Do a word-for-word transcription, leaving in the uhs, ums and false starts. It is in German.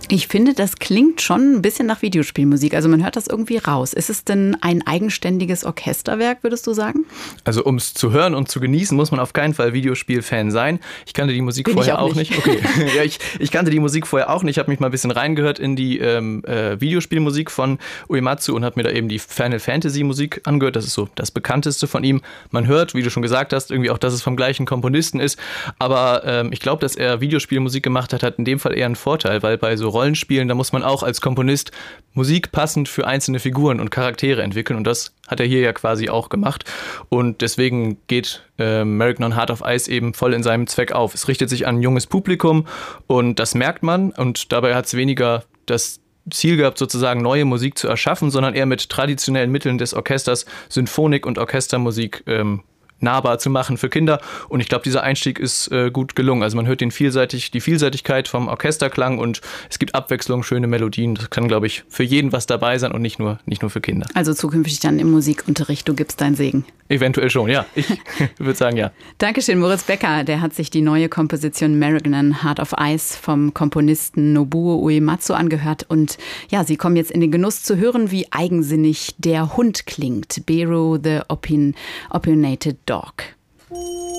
Ich finde, das klingt schon ein bisschen nach Videospielmusik. Also man hört das irgendwie raus. Ist es denn ein eigenständiges Orchesterwerk, würdest du sagen? Also um es zu hören und zu genießen, muss man auf keinen Fall Videospiel-Fan sein. Ich kannte die Musik Bin vorher ich auch auch nicht. nicht. Okay. ja, ich, ich kannte die Musik vorher auch nicht. Ich habe mich mal ein bisschen reingehört in die ähm, äh, Videospielmusik von Uematsu und habe mir da eben die Final Fantasy Musik angehört. Das ist so das bekannteste von ihm. Man hört, wie du schon gesagt hast, irgendwie auch, dass es vom gleichen Komponisten ist. Aber ähm, ich glaube, dass er Videospielmusik gemacht hat, hat in dem Fall eher einen Vorteil, weil bei so Rollenspielen, da muss man auch als Komponist Musik passend für einzelne Figuren und Charaktere entwickeln und das hat er hier ja quasi auch gemacht und deswegen geht äh, American on Heart of Ice eben voll in seinem Zweck auf. Es richtet sich an ein junges Publikum und das merkt man und dabei hat es weniger das Ziel gehabt, sozusagen neue Musik zu erschaffen, sondern eher mit traditionellen Mitteln des Orchesters Symphonik und Orchestermusik ähm, nahbar zu machen für Kinder. Und ich glaube, dieser Einstieg ist äh, gut gelungen. Also man hört den vielseitig, die Vielseitigkeit vom Orchesterklang und es gibt Abwechslung, schöne Melodien. Das kann, glaube ich, für jeden was dabei sein und nicht nur, nicht nur für Kinder. Also zukünftig dann im Musikunterricht, du gibst deinen Segen. Eventuell schon, ja. Ich würde sagen, ja. Dankeschön, Moritz Becker. Der hat sich die neue Komposition American on Heart of Ice vom Komponisten Nobuo Uematsu angehört. Und ja, Sie kommen jetzt in den Genuss zu hören, wie eigensinnig der Hund klingt. Beru the Opin- Opinionated Dog.